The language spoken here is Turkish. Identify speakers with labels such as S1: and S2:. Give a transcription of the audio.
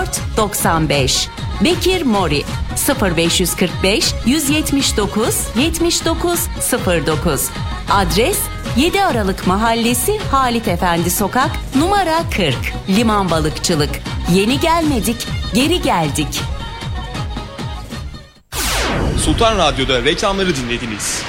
S1: 95. Bekir Mori 0545 179 79 09. Adres 7 Aralık Mahallesi Halit Efendi Sokak numara 40. Liman Balıkçılık. Yeni gelmedik, geri geldik.
S2: Sultan Radyo'da reklamları dinlediniz.